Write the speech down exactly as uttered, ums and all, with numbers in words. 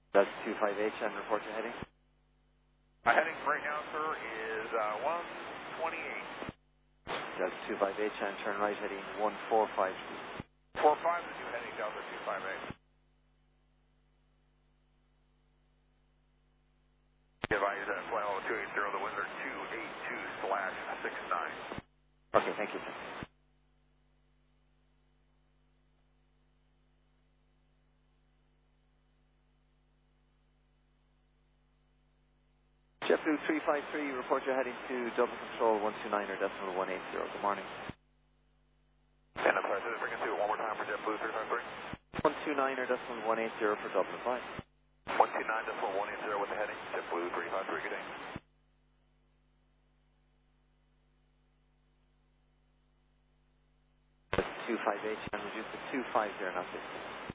That's two five H and report your heading. My heading right now, sir, is uh, one twenty-eight. That's two five H and turn right heading one four five. four five is new heading Delta two five eight. Advise uh, flight level two eight zero, the winds are two eight two slash six nine. Okay, thank you. JetBlue three five three, report your heading to Dublin Control one two nine or decimal one eight zero. Good morning. And I'm sorry, say the frequency one more time for JetBlue three five three. one two nine or decimal one eight zero for Dublin five. one two nine decimal one eight zero with the heading JetBlue three five three, good day. two five H and reduce to two five zero, not six.